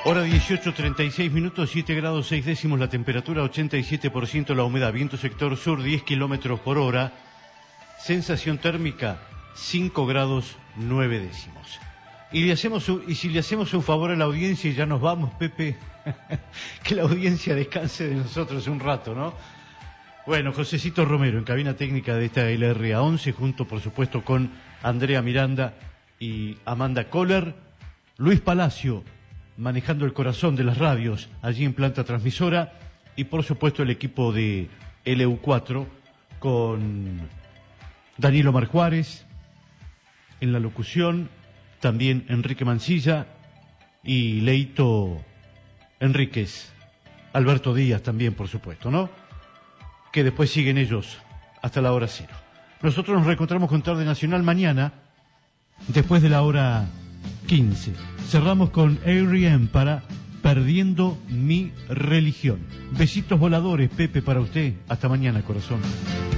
Hora 18:36 minutos, 7 grados 6 décimos la temperatura, 87% la humedad, viento sector sur 10 kilómetros por hora, sensación térmica 5 grados 9 décimos. Y si le hacemos un favor a la audiencia y ya nos vamos, Pepe, que la audiencia descanse de nosotros un rato, ¿no? Bueno, Josecito Romero en cabina técnica de esta LRA11, junto por supuesto con Andrea Miranda y Amanda Kohler, Luis Palacio manejando el corazón de las radios allí en planta transmisora, y por supuesto el equipo de LU4 con Danilo Mar Juárez en la locución, también Enrique Mancilla y Leito Enríquez, Alberto Díaz también por supuesto, ¿no? Que después siguen ellos hasta la hora cero. Nosotros nos reencontramos con Tarde Nacional mañana después de la hora 15. Cerramos con R.E.M. para Perdiendo mi religión. Besitos voladores, Pepe, para usted. Hasta mañana, corazón.